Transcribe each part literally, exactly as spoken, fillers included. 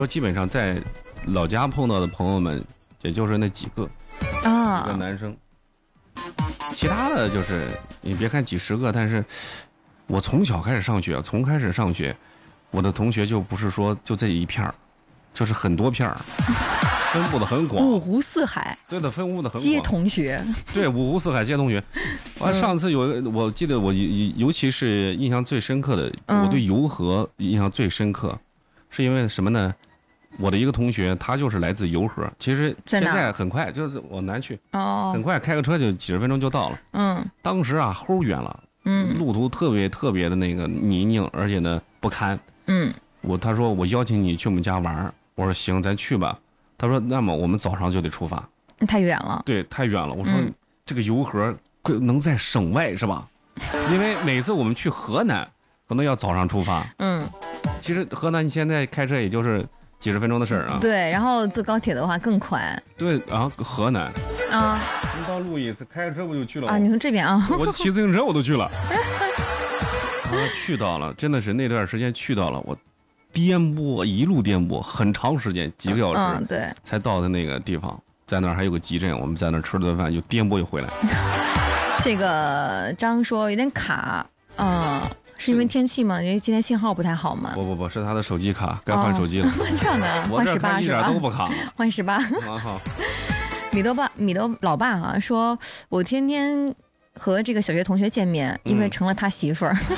说基本上在老家碰到的朋友们，也就是那几个啊， 几个男生，其他的就是你别看几十个，但是我从小开始上学，从开始上学，我的同学就不是说就这一片儿，就是很多片儿。分布的很广， 五湖四海， 对的，分布的很广。 接同学， 对，五湖四海接同学。完，上次有一个，我记得我尤其是印象最深刻的， 嗯、 我对游河印象最深刻，是因为什么呢？我的一个同学，他就是来自游河，其实现在很快，就是往南去， 哦， 很快开个车就几十分钟就到了。 嗯， 当时啊，齁远了， 嗯， 路途特别特别的那个泥泞，而且呢不堪。 嗯， 我他说我邀请你去我们家玩，我说行，咱去吧。他说：“那么我们早上就得出发， 太远了。 对，太远了。”我说：“ 嗯、 这个游河能在省外是吧？因为每次我们去河南，可能要早上出发。 嗯， 其实河南你现在开车也就是几十分钟的事儿啊。 对，然后坐高铁的话更快。 对，然后河南啊， 你到路易斯开着车不就去了吗？ 啊，你从这边啊， 我骑自行车我都去了。啊，去到了，真的是那段时间去到了我。”颠簸，一路颠簸，很长时间，几个小时， 嗯，对， 才到的那个地方，在那儿还有个集镇，我们在那儿吃了顿饭，就颠簸又回来。 这个张说有点卡，嗯，是因为天气吗？因为今天信号不太好嘛。 不不不，是他的手机卡，该换手机了。 哦、这样的，换十八是吧？ 一点都不卡。 换十八。 啊好。 米豆爸，米豆老爸啊，说我天天和这个小学同学见面，因为成了他媳妇儿。嗯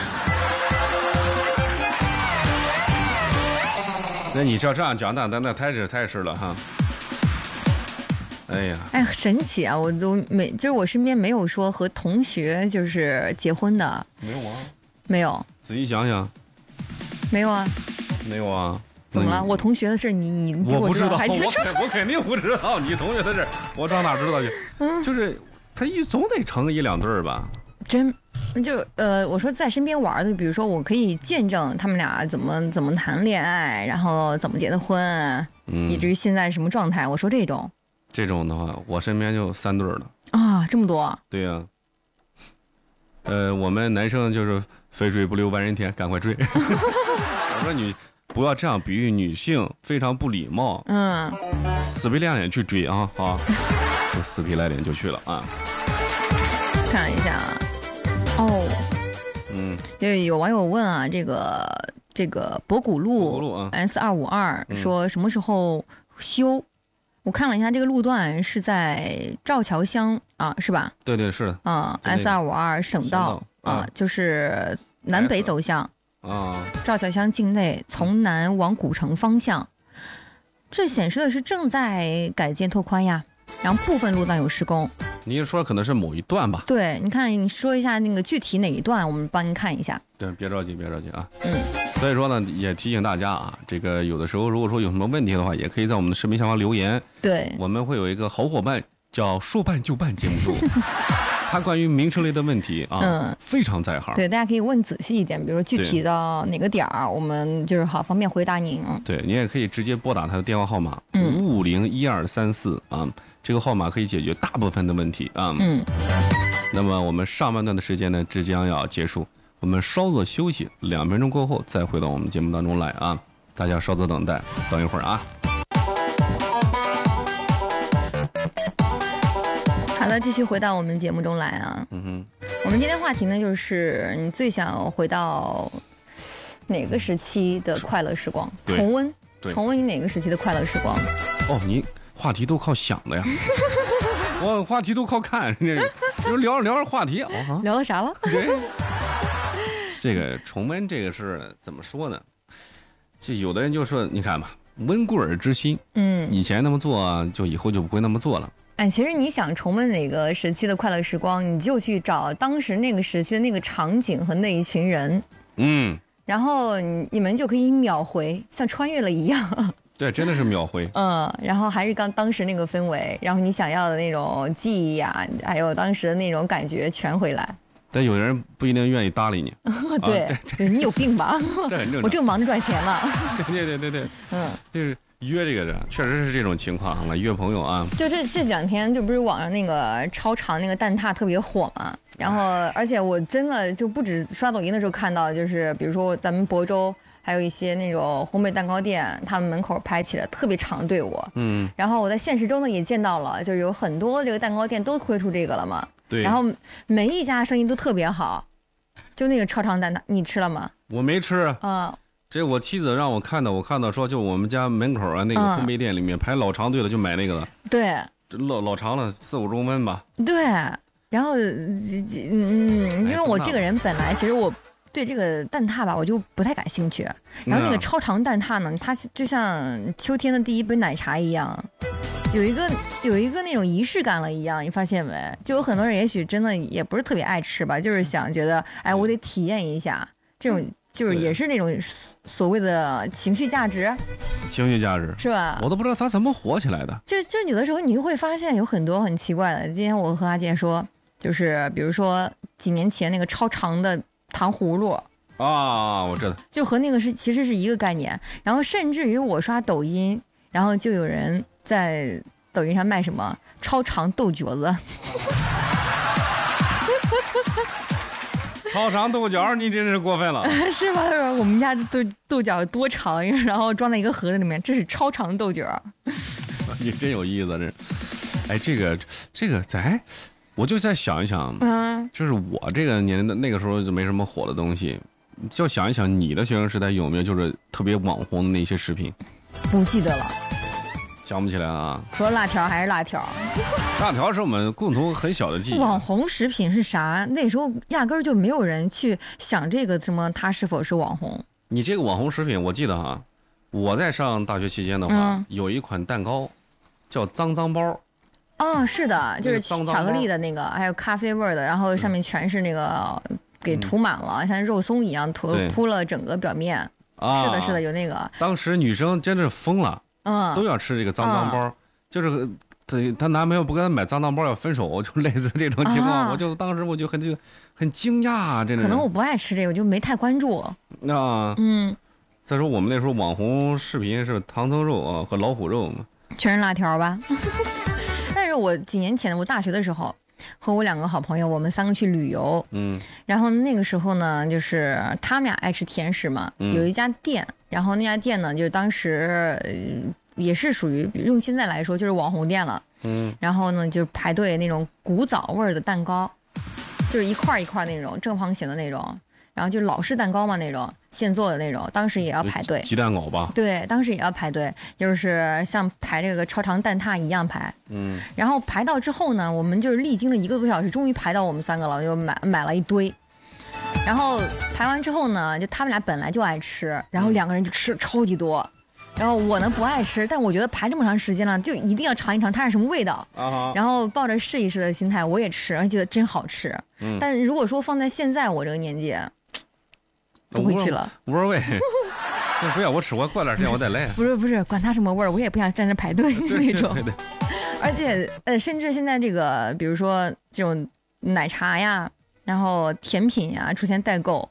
那你照这样讲，那那那太是太是了哈。哎呀， 哎，神奇啊！我都没，就是我身边没有说和同学就是结婚的。 没有啊？ 没有。 仔细想想。 没有啊。 没有啊？ 怎么了？我同学的事，你你我不知道， 还我我肯定不知道你同学的事，我上哪知道去？嗯，就是他一总得成一两对儿吧。 真。就呃，我说在身边玩的，比如说我可以见证他们俩怎么怎么谈恋爱，然后怎么结的婚，嗯，以至于现在什么状态。我说这种， 这种的话，我身边就三对了啊，这么多。 对呀、啊，呃，我们男生就是肥水不流外人田，赶快追。我说你不要这样比喻女性，非常不礼貌。 嗯， 死皮赖脸去追啊，好，就死皮赖脸就去了啊。 看一下啊。哦， 嗯， 有有网友问啊，这个这个博古路 S 二五二说什么时候修？嗯、我看了一下，这个路段是在赵桥乡啊，是吧？ 对对是的。 啊、嗯、，S 二五二省道啊、呃，就是南北走向啊， 赵桥乡境内，从南往古城方向。这显示的是正在改建拓宽呀，然后部分路段有施工。 你说可能是某一段吧？ 对，你看你说一下那个具体哪一段，我们帮您看一下。 对，别着急，别着急啊。 嗯。 所以说呢，也提醒大家啊，这个有的时候如果说有什么问题的话，也可以在我们的视频下方留言。 对， 我们会有一个好伙伴叫说办就办节目组，他关于名车类的问题啊，嗯，非常在行。 对，大家可以问仔细一点，比如说具体到哪个点儿，我们就是好方便回答您。 对，你也可以直接拨打他的电话号码五五零一二三四啊。这个号码可以解决大部分的问题啊。 嗯。 那么我们上半段的时间呢，即将要结束，我们稍作休息，两分钟过后再回到我们节目当中来啊，大家稍作等待，等一会儿啊。 好的，继续回到我们节目中来啊。 嗯哼。 我们今天话题呢，就是你最想回到哪个时期的快乐时光？重温，重温你哪个时期的快乐时光？ 哦，你。话题都靠想的呀，我话题都靠看，这就聊着聊着话题啊，哦、 聊到啥了？ 这个重温这个是怎么说呢？就有的人就说，你看吧，温故而知新， 嗯， 以前那么做，就以后就不会那么做了。 哎，其实你想重温哪个时期的快乐时光，你就去找当时那个时期的那个场景和那一群人， 嗯， 然后你你们就可以秒回，像穿越了一样。 对，真的是秒回。 嗯，然后还是刚当时那个氛围，然后你想要的那种记忆啊，还有当时的那种感觉全回来。 但有人不一定愿意搭理你。 对， 啊、 你有病吧？ 这很正常。 我正忙着赚钱呢。 对对对对对， 嗯， 就是约这个人，确实是这种情况了，约朋友啊。 就这这两天，就不是网上那个超长那个蛋挞特别火嘛，然后而且我真的就不止刷抖音的时候看到，就是比如说咱们亳州。 还有一些那种烘焙蛋糕店，他们门口排起了特别长的队伍。 嗯， 然后我在现实中呢也见到了，就有很多这个蛋糕店都推出这个了嘛。 对。 然后每一家生意都特别好，就那个超长蛋挞，你吃了吗？ 我没吃。 啊。 这我妻子让我看到，我看到说就我们家门口啊那个烘焙店里面、嗯、排老长队了，就买那个的。 对。 这老老长了，四五中分吧。 对。然后，嗯，因为我这个人本来其实我对这个蛋挞吧，我就不太感兴趣。然后那个超长蛋挞呢，它就像秋天的第一杯奶茶一样，有一个有一个那种仪式感了一样，你发现没？就有很多人也许真的也不是特别爱吃吧，就是想觉得，哎，我得体验一下这种，就是也是那种所谓的情绪价值。 情绪价值是吧？ 我都不知道它怎么火起来的。 就就有的时候你就会发现有很多很奇怪的。今天我和阿健说。就是比如说几年前那个超长的糖葫芦啊，我知道， 就和那个是其实是一个概念。然后甚至于我刷抖音，然后就有人在抖音上卖什么超长豆角子， 超长豆角，你真是过分了， 是吧？他说我们家豆豆角多长，然后装在一个盒子里面，这是超长豆角。 你真有意思，这，哎，这个这个咱。我就再想一想，嗯，就是我这个年龄的那个时候就没什么火的东西，就想一想你的学生时代有没有就是特别网红的那些食品？ 不记得了， 想不起来了啊。 除了辣条还是辣条， 辣条是我们共同很小的记忆。 网红食品是啥？那时候压根儿就没有人去想这个什么它是否是网红。 你这个网红食品，我记得哈，我在上大学期间的话，嗯、有一款蛋糕叫脏脏包。 哦，是的，就是巧克力的那个，还有咖啡味的，然后上面全是那个给涂满了，嗯、像肉松一样涂铺了整个表面。啊，是的，是的，有那个。 当时女生真是疯了，嗯，都要吃这个脏脏包，嗯、就是她她男朋友不跟她买脏脏包要分手，就类似这种情况。啊、我就当时我就很就很惊讶，真的。 可能我不爱吃这个，我就没太关注。 啊，嗯。再说我们那时候网红视频是唐僧肉啊和老虎肉嘛， 全是辣条吧。但是我几年前我大学的时候，和我两个好朋友，我们三个去旅游，嗯，然后那个时候呢，就是他们俩爱吃甜食嘛，嗯、有一家店，然后那家店呢，就当时、呃、也是属于用现在来说就是网红店了，嗯，然后呢就排队那种古早味的蛋糕，就是一块一块那种正方形的那种。然后就老式蛋糕嘛，那种现做的那种，当时也要排队。 鸡蛋糕吧？ 对，当时也要排队，就是像排这个超长蛋挞一样排。嗯。然后排到之后呢，我们就是历经了一个多小时，终于排到我们三个了，就买买了一堆。然后排完之后呢，就他们俩本来就爱吃，然后两个人就吃超级多。然后我呢不爱吃，但我觉得排这么长时间了，就一定要尝一尝它是什么味道。啊、然后抱着试一试的心态，我也吃，而且觉得真好吃。嗯。但如果说放在现在我这个年纪，不会去了， 无所谓。不要我吃，我过段时间我再来。 不是不是，管它什么味儿，我也不想站着排队那种。对对对。而且呃，甚至现在这个，比如说这种奶茶呀，然后甜品呀，出现代购。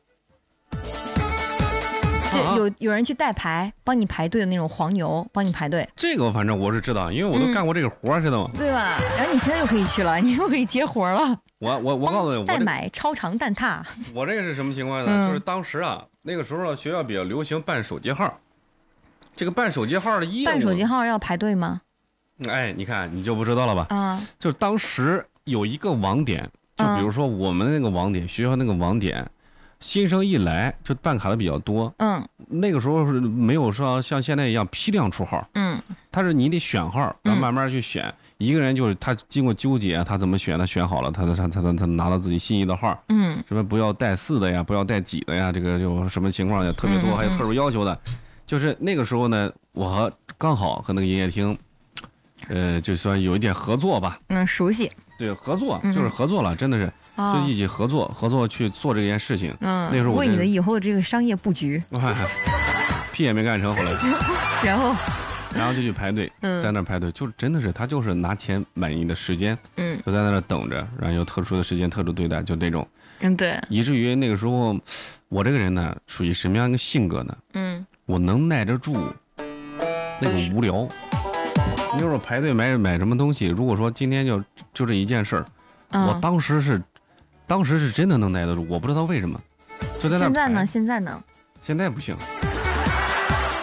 就有有人去代排，帮你排队的那种黄牛，帮你排队。 这个反正我是知道，因为我都干过这个活，知道吗？ 对吧？然后你现在又可以去了，你又可以接活了。 我我我告诉你， 代买超长蛋挞。 我这个是什么情况呢？嗯、就是当时啊，那个时候学校比较流行办手机号。这个办手机号的业务， 办手机号要排队吗？ 哎，你看你就不知道了吧？啊、嗯，就是当时有一个网点，就比如说我们那个网点，嗯、学校那个网点。新生一来就办卡的比较多，嗯，那个时候是没有说像现在一样批量出号，嗯，他是你得选号，然后慢慢去选，嗯、一个人就是他经过纠结，他怎么选，他选好了，他他他他他拿到自己心仪的号，嗯，什么不要带四的呀，不要带几的呀，这个就什么情况也特别多，嗯、还有特殊要求的，就是那个时候呢，我和刚好和那个营业厅，呃，就算有一点合作吧， 嗯，熟悉， 对，合作就是合作了，真的是。就一起合作，合作去做这件事情。嗯，那时候我为你的以后这个商业布局， 屁也没干成，后来。 然后， 然后就去排队，嗯、在那排队，就真的是他就是拿钱买你的时间，嗯，就在那等着，然后有特殊的时间、特殊对待，就那种。 嗯，对。 以至于那个时候，我这个人呢，属于什么样一个性格呢？嗯，我能耐得住那个无聊。你说排队买买什么东西？如果说今天就就这一件事儿，嗯、我当时是。当时是真的能耐得住，我不知道为什么，就在那。 现在呢？现在呢？ 现在不行，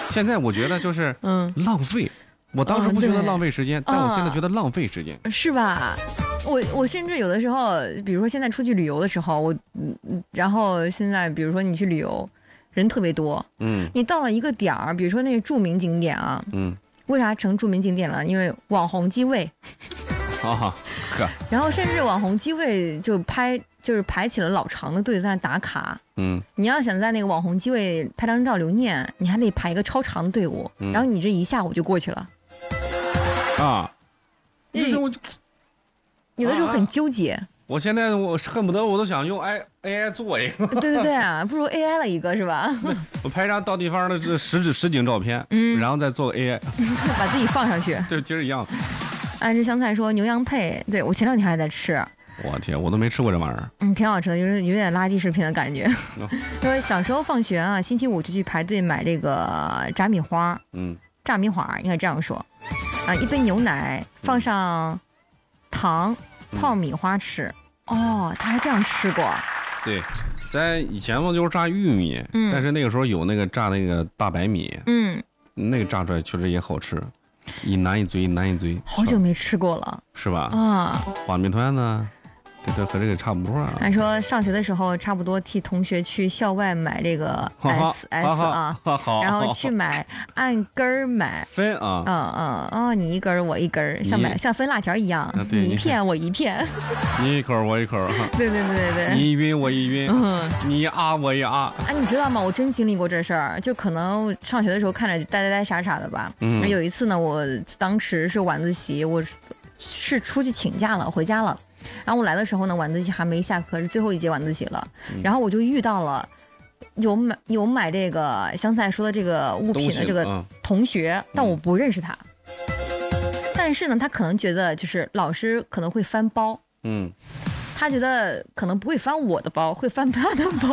现在我觉得就是嗯浪费，我当时不觉得浪费时间， 嗯、 但我现在觉得浪费时间， 是吧？我我甚至有的时候，比如说现在出去旅游的时候，我嗯，然后现在比如说你去旅游，人特别多，嗯，你到了一个点儿，比如说那个著名景点啊，嗯，为啥成著名景点了？因为网红机位， 啊呵， 然后甚至网红机位就拍就是排起了老长的队在那打卡，嗯，你要想在那个网红机位拍张照留念，你还得排一个超长的队伍，嗯、然后你这一下午就过去了， 啊，就是我。 有的时候很纠结、啊， 我现在我恨不得我都想用 A A I 做一个。 对对对啊，不如 A I 了一个是吧？ 我拍张到地方的这实景实景照片，嗯，然后再做个 A I， 把自己放上去。 对，今儿一样。 爱吃香菜说牛羊配，对我前两天还在吃。 我天，我都没吃过这玩意儿。 嗯，挺好吃的，就是有点垃圾食品的感觉。说小时候放学啊，星期五就去排队买这个炸米花，嗯，炸米花应该这样说，啊，一杯牛奶放上糖。泡米花吃、嗯、哦，他还这样吃过。 对，在以前嘛就是炸玉米、嗯，但是那个时候有那个炸那个大白米，嗯，那个炸出来确实也好吃，一南一嘴，一南一嘴。 好久没吃过了， 是吧？啊，花米团呢？这个和这个差不多啊。 按说上学的时候，差不多替同学去校外买这个 S S 啊，然后去买按根儿买分啊， 嗯嗯哦，你一根儿我一根儿，像买像分辣条一样， 啊、 你一片我一片， 你一口我一口， 对对对对对， 你一晕我一晕，嗯，你一啊我一啊。 啊，你知道吗？我真经历过这事儿，就可能上学的时候看着呆呆呆傻傻的吧。嗯，有一次呢，我当时是晚自习，我是出去请假了，回家了。然后我来的时候呢，晚自习还没下课，是最后一节晚自习了。嗯、然后我就遇到了有买有买这个香菜说的这个物品的这个同学，嗯、但我不认识他。嗯、但是呢，他可能觉得就是老师可能会翻包，嗯，他觉得可能不会翻我的包，会翻他的包。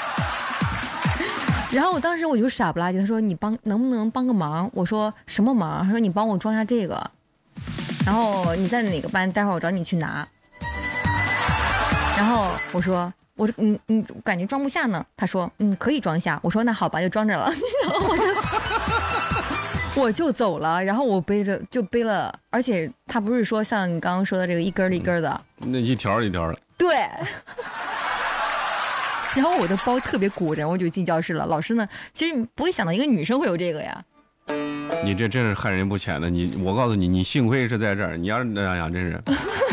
然后我当时我就傻不拉几，他说你帮能不能帮个忙？我说什么忙？他说你帮我装下这个，然后你在哪个班？待会儿我找你去拿。然后我说，我说，嗯嗯，感觉装不下呢。他说，嗯，可以装下。我说那好吧，就装着了。然后我就我就走了。然后我背着就背了，而且他不是说像你刚刚说的这个一根一根的， 那一条一条的。 对。然后我的包特别鼓着，我就进教室了。老师呢，其实你不会想到一个女生会有这个呀。 你这真是害人不浅的。你，我告诉你，你幸亏是在这儿。你要是那样，真是。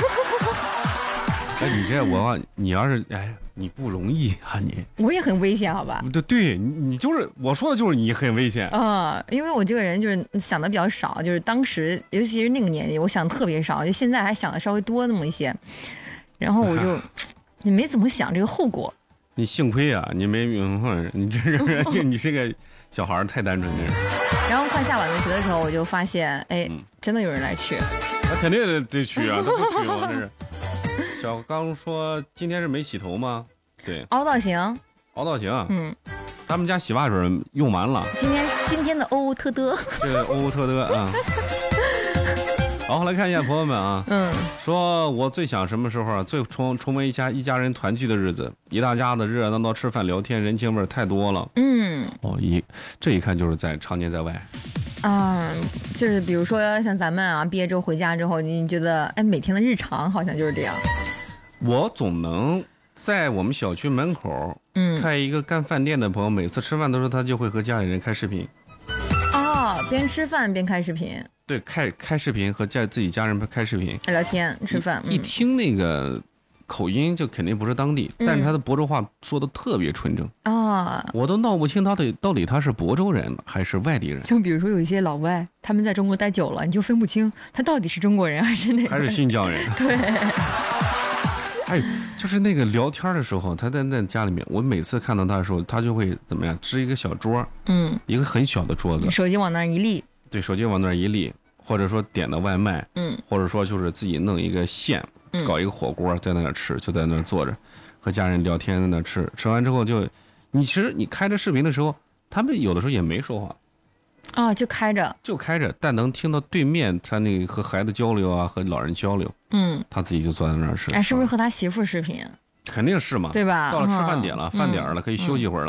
哎，你这我，你要是哎，你不容易啊你。 我也很危险，好吧？ 对对，你你就是我说的就是你很危险啊、嗯，因为我这个人就是想的比较少，就是当时尤其是那个年纪，我想的特别少，就现在还想的稍微多那么一些，然后我就你没怎么想这个后果。 你幸亏啊，你没明白，你这是你这个小孩太单纯了。 然后快下晚自习的时候，我就发现，哎，嗯、真的有人来去。 那肯定得得去啊，他不去吗？这是。小刚说今天是没洗头吗？对， 凹造型， 凹造型，嗯，他们家洗发水用完了。 今天今天的欧欧特德， 这个欧欧特德啊。好，来看一下朋友们啊，嗯，说我最想什么时候啊？最重重温一家一家人团聚的日子，一大家子热热闹闹吃饭聊天，人情味太多了。嗯，哦，一这一看就是在常年在外。 嗯，就是比如说像咱们啊，毕业之后回家之后，你觉得哎，每天的日常好像就是这样。 我总能在我们小区门口，嗯，开一个干饭店的朋友，每次吃饭的时候，他就会和家里人开视频。 哦，边吃饭边开视频。 对，开开视频和家自己家人开视频聊天吃饭。 一, 一听那个口音就肯定不是当地，嗯、但是他的亳州话说的特别纯正啊、哦，我都闹不清他的到底他是亳州人还是外地人。 就比如说有一些老外，他们在中国待久了，你就分不清他到底是中国人还是那个还是新疆人。 对。 哎，就是那个聊天的时候，他在那家里面，我每次看到他的时候，他就会怎么样，支一个小桌，嗯，一个很小的桌子， 手机往那儿一立。对， 手机往那儿一立，或者说点的外卖，嗯，或者说就是自己弄一个线，嗯、搞一个火锅在那儿吃，就在那儿坐着，和家人聊天在那儿吃，吃完之后就，你其实你开着视频的时候，他们有的时候也没说话， 啊、哦，就开着， 就开着，但能听到对面他那个和孩子交流啊，和老人交流，嗯，他自己就坐在那儿吃。 哎，是不是和他媳妇视频？ 肯定是嘛， 对吧？ 到了吃饭点了，嗯、饭点了，可以休息一会儿了。嗯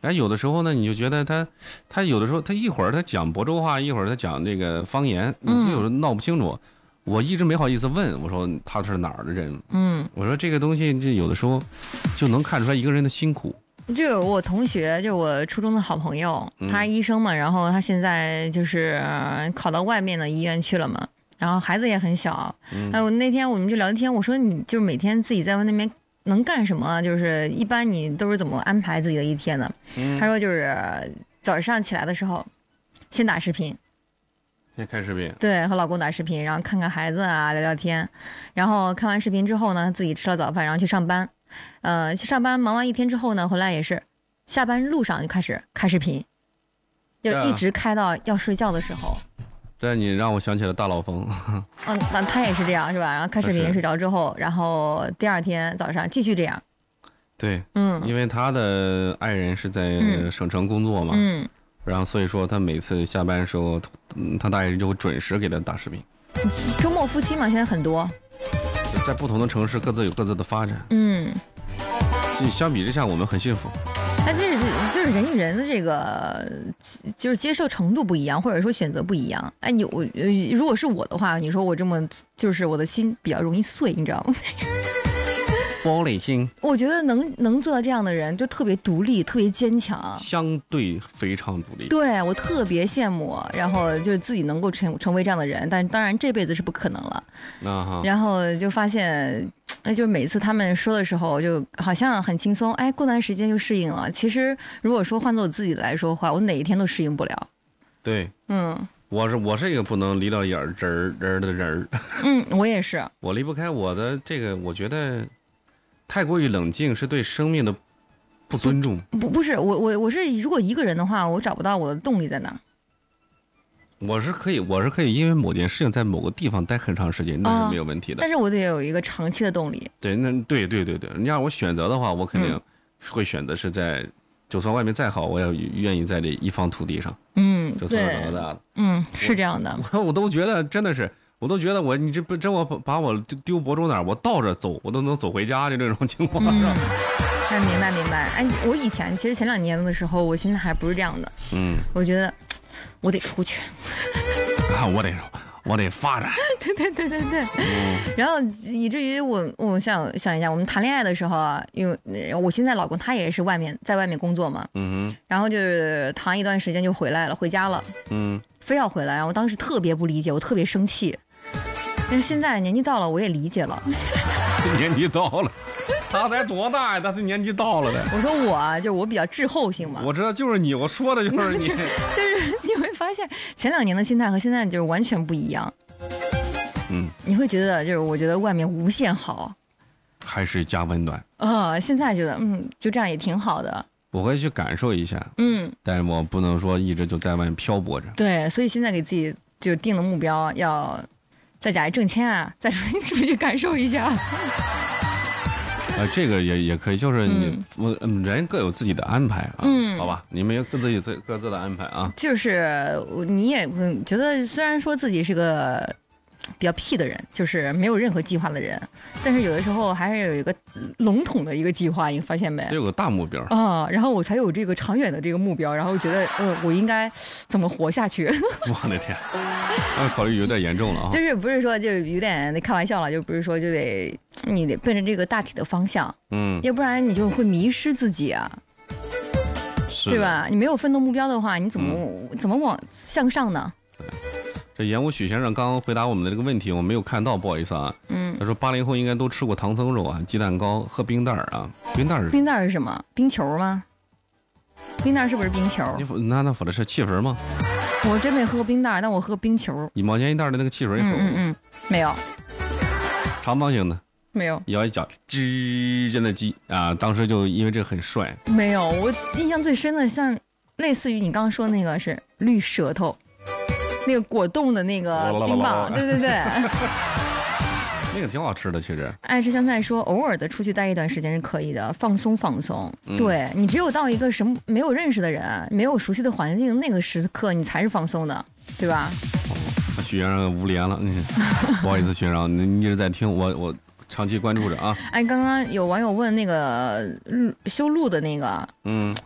哎，有的时候呢，你就觉得他，他有的时候他一会儿他讲亳州话，一会儿他讲这个方言，你就有时候闹不清楚。嗯、我一直没好意思问，我说他是哪儿的人？嗯，我说这个东西，这有的时候就能看出来一个人的辛苦。 就我同学，就我初中的好朋友，他是医生嘛，然后他现在就是考到外面的医院去了嘛，然后孩子也很小。嗯，哎，我那天我们就聊天，我说你就每天自己在那边能干什么？就是一般你都是怎么安排自己的一天的？嗯、他说就是早上起来的时候，先打视频， 先看视频， 对，和老公打视频，然后看看孩子啊，聊聊天，然后看完视频之后呢，自己吃了早饭，然后去上班。呃，去上班忙完一天之后呢，回来也是下班路上就开始开视频，就一直开到要睡觉的时候。 对，你让我想起了大老冯。 嗯，那他也是这样是吧？然后开视频睡着之后，然后第二天早上继续这样。 对，嗯，因为他的爱人是在省城工作嘛，嗯，然后所以说他每次下班的时候，他的爱人就会准时给他打视频。 周末夫妻嘛，现在很多。 在不同的城市，各自有各自的发展。嗯，相比之下，我们很幸福。 那就是就是人与人的这个，就是接受程度不一样，或者说选择不一样。哎，你我如果是我的话，你说我这么就是我的心比较容易碎，你知道吗？ 玻璃心。 我觉得能能做到这样的人，就特别独立，特别坚强， 相对非常独立。 对我特别羡慕，然后就自己能够成成为这样的人，但当然这辈子是不可能了。啊、然后就发现，那就每次他们说的时候，就好像很轻松，哎，过段时间就适应了。其实如果说换做我自己来说的话，我哪一天都适应不了。 对，嗯，我是我是一个不能离到眼儿人人的人儿。 嗯，我也是， 我离不开我的这个，我觉得。太过于冷静是对生命的不尊重。 不不是我我我是如果一个人的话，我找不到我的动力在哪。 我是可以我是可以因为某件事情在某个地方待很长时间，那是没有问题的。 但是我得有一个长期的动力。 对，那对对对对，你让我选择的话，我肯定会选择是在，嗯、就算外面再好，我也愿意在这一方土地上。嗯，就从小长到大的。 嗯，是这样的。 我我都觉得真的是。我都觉得我你这不真我把我丢亳州哪儿，我倒着走我都能走回家的这种情况。嗯， 哎，明白明白。哎，我以前其实前两年的时候，我现在还不是这样的。嗯，我觉得我得出去。 啊，我得我得发展。 对对对对对。嗯、然后以至于我我想想一下，我们谈恋爱的时候啊，因为我现在老公他也是外面在外面工作嘛。嗯哼。然后就是谈一段时间就回来了，回家了。嗯。非要回来，然后我当时特别不理解，我特别生气。但是现在年纪到了，我也理解了。 年纪到了，他才多大呀？他是年纪到了的。 我说我就我比较滞后性嘛。 我知道，就是你，我说的就是你。 就是你会发现，前两年的心态和现在就是完全不一样。嗯。你会觉得，就是我觉得外面无限好， 还是加温暖。 啊、呃，现在觉得嗯，就这样也挺好的。 我会去感受一下，嗯，但是我不能说一直就在外面漂泊着。 对，所以现在给自己就定了目标，要在家里挣钱啊，再出去感受一下。 呃，这个也也可以，就是你我嗯，人各有自己的安排啊，嗯，好吧，你们有各自己各自的安排啊。 就是你也觉得，虽然说自己是个比较屁的人，就是没有任何计划的人，但是有的时候还是有一个笼统的一个计划，你发现没？ 得有个大目标啊、嗯，然后我才有这个长远的这个目标，然后觉得呃，我应该怎么活下去？ 我的天，那考虑有点严重了啊！ 就是不是说就是有点开玩笑了，就不是说就得你得奔着这个大体的方向，嗯，要不然你就会迷失自己啊，对吧？你没有奋斗目标的话，你怎么、嗯、怎么往向上呢？ 这演武许先生刚刚回答我们的这个问题，我没有看到，不好意思啊。嗯，他说八零后应该都吃过唐僧肉啊，鸡蛋糕，喝冰袋啊。冰袋是冰袋是什么？冰球吗？冰袋是不是冰球？ 你那那否则是汽水吗？ 我真没喝过冰袋，但我喝冰球。 一毛钱一袋的那个汽水一口。 嗯嗯嗯，没有。 长方形的。 没有。 咬一嚼，吱，真的鸡啊！当时就因为这个很帅。 没有，我印象最深的像类似于你刚刚说那个是绿舌头。那个果冻的那个冰棒，对对对， 那个挺好吃的。其实爱吃香菜说，偶尔的出去待一段时间是可以的，放松放松。嗯、对你只有到一个什么没有认识的人、没有熟悉的环境，那个时刻你才是放松的，对吧？ 哦、许先生无联了，不好意思，许先生，你一直在听我，我长期关注着啊。 哎，刚刚有网友问那个修路的那个，嗯，哎。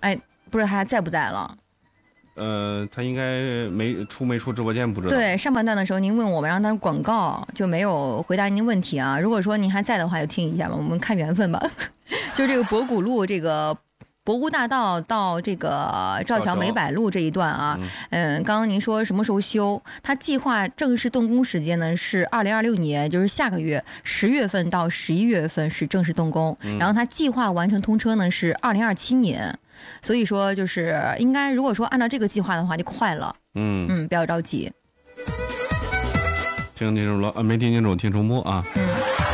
不知道还在不在了。 呃，他应该没出没出直播间不知道。 对，上半段的时候您问我们让他广告，就没有回答您问题啊。如果说您还在的话，就听一下吧，我们看缘分吧。就这个博古路这个博古大道到这个赵桥梅柏路这一段啊，嗯，刚刚您说什么时候修？他计划正式动工时间呢是二零二六年，就是下个月十月份到十一月份是正式动工， 嗯、 然后他计划完成通车呢是二零二七年。所以说，就是应该，如果说按照这个计划的话，就快了。 嗯嗯，不要着急。 听清楚了啊？没听清楚，听重播啊。 嗯。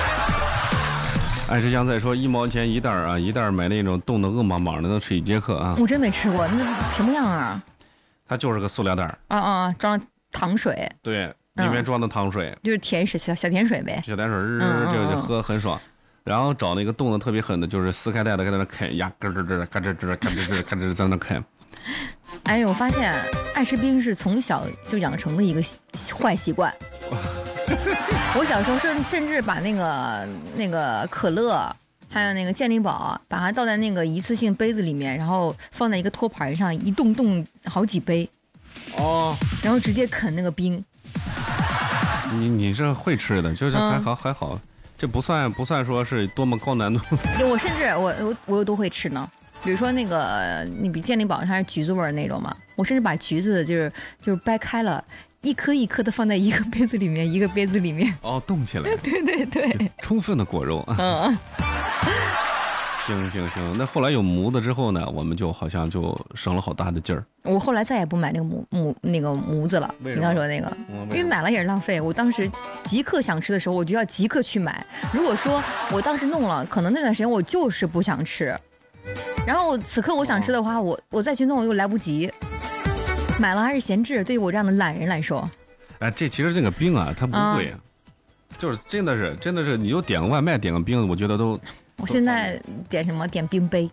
爱吃香菜说一毛钱一袋啊，一袋买那种冻得硬邦邦的，能吃一节课啊。 我真没吃过，那什么样啊？ 它就是个塑料袋。 啊啊，装了糖水。 对，里面装的糖水， 嗯、就是甜水小小甜水呗。 小甜水，日这个就喝很爽。然后找那个冻得特别狠的，就是撕开袋子在那啃呀，咯吱吱，嘎吱吱，嘎吱吱，嘎吱在那啃。 哎，我发现爱吃冰是从小就养成的一个坏习惯。我小时候甚甚至把那个那个可乐，还有那个健力宝，把它倒在那个一次性杯子里面，然后放在一个托盘上，一冻冻好几杯。 哦。 然后直接啃那个冰。 你你是会吃的，就是还好、嗯、还好。这不算不算说是多么高难度。 我甚至我我我又都会吃呢，比如说那个你比健力宝它是橘子味儿那种嘛，我甚至把橘子就是就是掰开了，一颗一颗的放在一个杯子里面，一个杯子里面。 哦，冻起来。 对对对， 充分的果肉。 嗯。 行行行，那后来有模子之后呢，我们就好像就省了好大的劲儿。 我后来再也不买那个模模那个模子了。你刚说那个，因为买了也是浪费。我当时即刻想吃的时候，我就要即刻去买。如果说我当时弄了，可能那段时间我就是不想吃，然后此刻我想吃的话，哦、我我再去弄又来不及。买了还是闲置，对于我这样的懒人来说。 哎，这其实这个冰啊，它不贵，啊、就是真的是真的是，你就点个外卖，点个冰，我觉得都。 我现在点什么？点冰杯。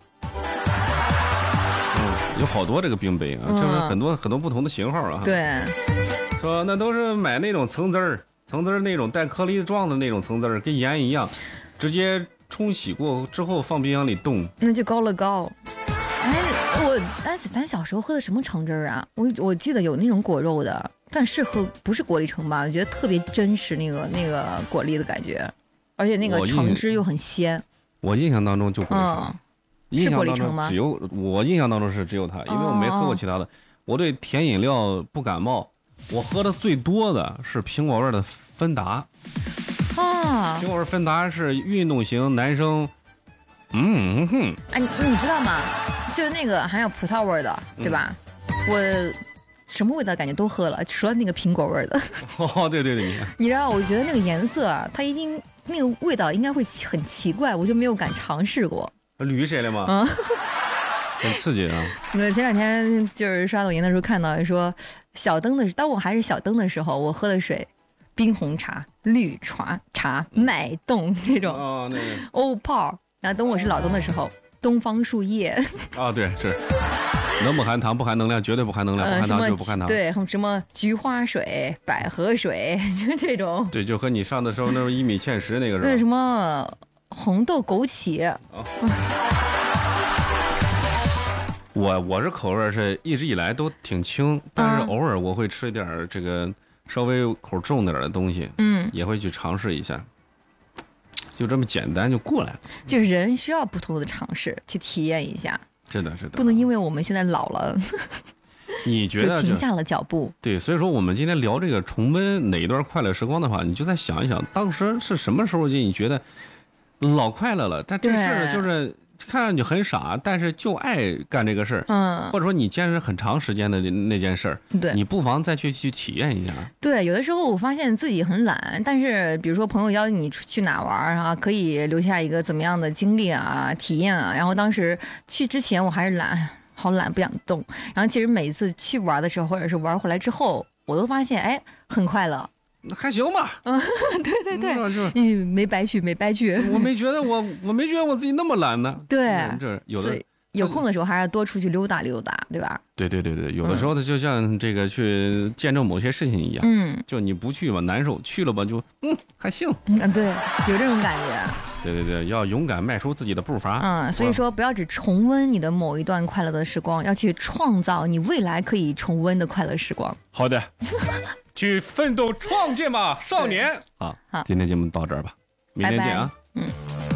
嗯，有好多这个冰杯啊，嗯、就是很多很多不同的型号啊。 对。 说那都是买那种橙汁儿，橙汁儿那种带颗粒状的那种橙汁儿，跟盐一样，直接冲洗过之后放冰箱里冻。 那就高乐高。哎，我哎，咱小时候喝的什么橙汁儿啊？我我记得有那种果肉的，但是喝不是果粒橙吧？我觉得特别真实，那个那个果粒的感觉，而且那个橙汁又很鲜。 我印象当中就果粒橙， 嗯、 印象当中只有我印象当中是只有它，因为我没喝过其他的。哦、我对甜饮料不感冒，我喝的最多的是苹果味的芬达。 啊， 苹果味芬达是运动型男生。嗯哼， 哎，你你知道吗？就是那个还有葡萄味的，对吧？嗯、我什么味道感觉都喝了，除了那个苹果味的。 哦，对对对， 你知道，我觉得那个颜色，它已经。那个味道应该会很奇怪，我就没有敢尝试过。 绿谁了吗？ 嗯， 很刺激啊！ 前两天就是刷抖音的时候看到说，小灯的当我还是小灯的时候，我喝的水，冰红茶、绿茶、茶、脉动这种哦，那个欧泡。然后等我是老灯的时候，东方树叶。 啊，对，是。能不含糖不含能量，绝对不含能量，不含糖就不含糖。 对，什么菊花水、百合水，就这种。 对，就和你上的时候那种一米芡实那个是吧？ 那什么红豆枸杞。哦、 我我是口味是一直以来都挺轻，但是偶尔我会吃一点这个稍微口重点的东西， 嗯， 也会去尝试一下。就这么简单就过来了。 就是人需要不同的尝试去体验一下。 是的，是的， 不能因为我们现在老了， 你觉得就停下了脚步。 对，所以说我们今天聊这个重温哪一段快乐时光的话，你就再想一想，当时是什么时候就你觉得老快乐了？但这事儿就是看上去很傻，但是就爱干这个事儿， 嗯， 或者说你坚持很长时间的那件事儿， 对， 你不妨再去去体验一下。 对，有的时候我发现自己很懒，但是比如说朋友邀你去哪玩啊，可以留下一个怎么样的经历啊、体验啊。然后当时去之前我还是懒，好懒，不想动。然后其实每次去玩的时候，或者是玩回来之后，我都发现哎，很快乐。 还行吧， 嗯，对对对， 嗯，就是嗯，没白去，没白去。 我没觉得我，我没觉得我自己那么懒呢。 对， 这有的有空的时候还是多出去溜达溜达，对吧？ 对对对对，有的时候它就像这个去见证某些事情一样，嗯，就你不去吧难受，去了吧就嗯还行， 嗯，对，有这种感觉。 对对对，要勇敢迈出自己的步伐。 嗯，所以说不要只重温你的某一段快乐的时光，要去创造你未来可以重温的快乐时光。 好的，去奋斗创建吧，少年。好，好，今天节目到这儿吧，明天见啊。拜拜，嗯。